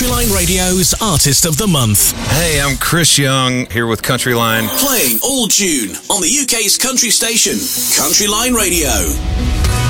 Countryline Radio's Artist of the Month. Hey, I'm Chris Young here with Countryline. Playing all June on the UK's country station, Countryline Radio.